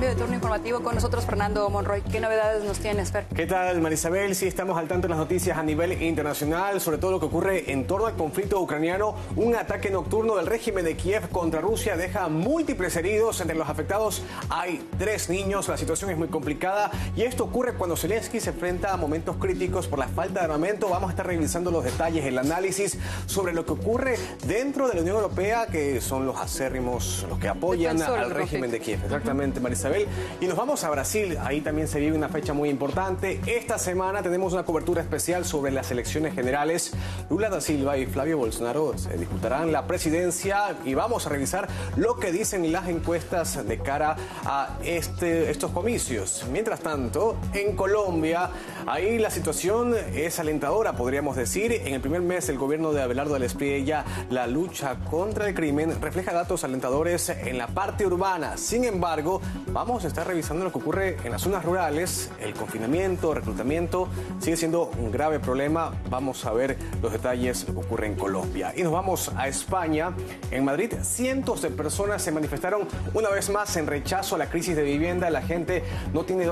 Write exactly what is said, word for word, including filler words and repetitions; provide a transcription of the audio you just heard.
cambio de turno informativo con nosotros Fernando Monroy. ¿Qué novedades nos tienes, Fer? ¿Qué tal, Marisabel? Sí, estamos al tanto de las noticias a nivel internacional, sobre todo lo que ocurre en torno al conflicto ucraniano. Un ataque nocturno del régimen de Kiev contra Rusia deja múltiples heridos. Entre los afectados hay tres niños. La situación es muy complicada y esto ocurre cuando Zelensky se enfrenta a momentos críticos por la falta de armamento. Vamos a estar revisando los detalles, el análisis sobre lo que ocurre dentro de la Unión Europea, que son los acérrimos, los que apoyan al régimen de Kiev. Exactamente, Marisabel. Y nos vamos a Brasil. Ahí también se vive una fecha muy importante. Esta semana tenemos una cobertura especial sobre las elecciones generales. Lula da Silva y Flavio Bolsonaro se disputarán la presidencia y vamos a revisar lo que dicen las encuestas de cara a este, estos comicios. Mientras tanto, en Colombia, ahí la situación es alentadora, podríamos decir. En el primer mes, el gobierno de Abelardo del Espriella, la lucha contra el crimen, refleja datos alentadores en la parte urbana. Sin embargo, vamos a estar revisando lo que ocurre en las zonas rurales. El confinamiento, reclutamiento, sigue siendo un grave problema. Vamos a ver los detalles de lo que ocurre en Colombia. Y nos vamos a España. En Madrid, cientos de personas se manifestaron una vez más en rechazo a la crisis de vivienda. La gente no tiene